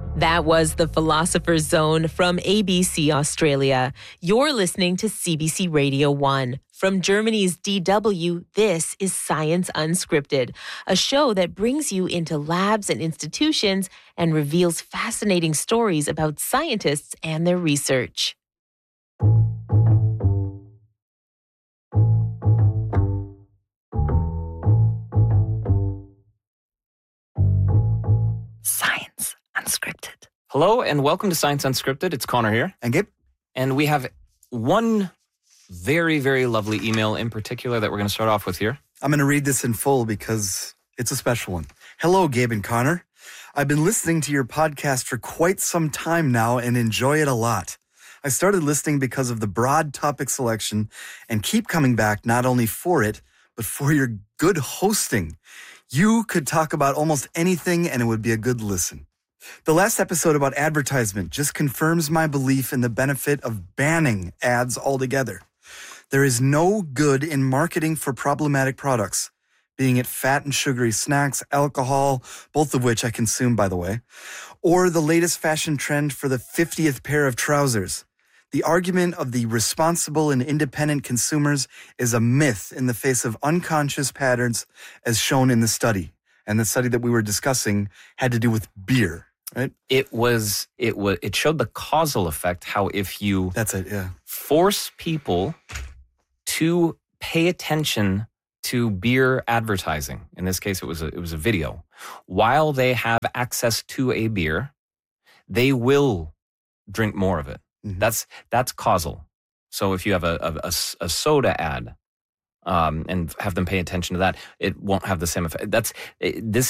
That was The Philosopher's Zone from ABC Australia. You're listening to CBC Radio 1. From Germany's DW, this is Science Unscripted, a show that brings you into labs and institutions and reveals fascinating stories about scientists and their research. Science Unscripted. Hello and welcome to Science Unscripted. It's Connor here. And Gabe. And we have one very, very lovely email in particular that we're going to start off with here. I'm going to read this in full because it's a special one. Hello, Gabe and Connor. I've been listening to your podcast for quite some time now and enjoy it a lot. I started listening because of the broad topic selection and keep coming back not only for it, but for your good hosting. You could talk about almost anything and it would be a good listen. The last episode about advertisement just confirms my belief in the benefit of banning ads altogether. There is no good in marketing for problematic products, being it fat and sugary snacks, alcohol, both of which I consume, by the way, or the latest fashion trend for the 50th pair of trousers. The argument of the responsible and independent consumers is a myth in the face of unconscious patterns as shown in the study. And the study that we were discussing had to do with beer, right? It showed the causal effect, how if you That's it, yeah. force people to pay attention to beer advertising, in this case it was a video, while they have access to a beer, they will drink more of it. Mm-hmm. That's causal. So if you have a soda ad and have them pay attention to that, it won't have the same effect. This